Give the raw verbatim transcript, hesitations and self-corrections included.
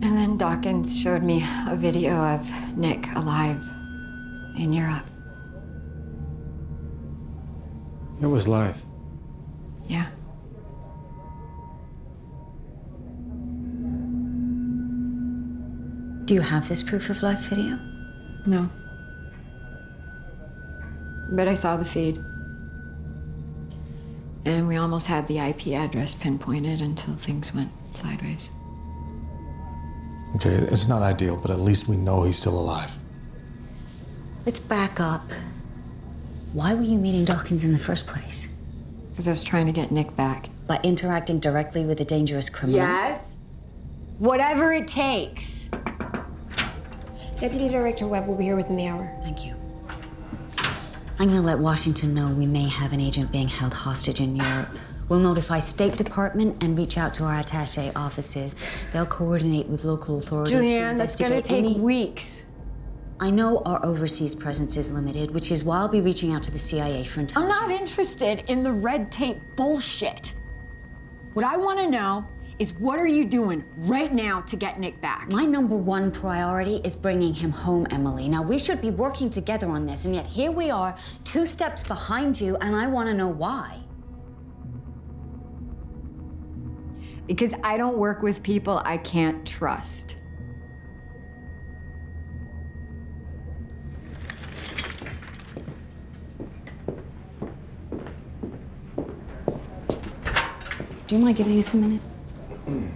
And then Dawkins showed me a video of Nick alive in Europe. It was live. Yeah. Do you have this proof of life video? No. But I saw the feed. And we almost had the I P address pinpointed until things went sideways. Okay, it's not ideal, but at least we know he's still alive. Let's back up. Why were you meeting Dawkins in the first place? Because I was trying to get Nick back. By interacting directly with a dangerous criminal? Yes. Whatever it takes. Deputy Director Webb will be here within the hour. Thank you. I'm gonna let Washington know we may have an agent being held hostage in Europe. We'll notify State Department and reach out to our attaché offices. They'll coordinate with local authorities. Julianne, that's gonna take any... weeks. I know our overseas presence is limited, which is why I'll be reaching out to the C I A for I'm intelligence. not interested in the red tape bullshit. What I want to know is what are you doing right now to get Nick back? My number one priority is bringing him home, Emily. Now, we should be working together on this, and yet here we are, two steps behind you, and I want to know why. Because I don't work with people I can't trust. Do you mind giving us a minute?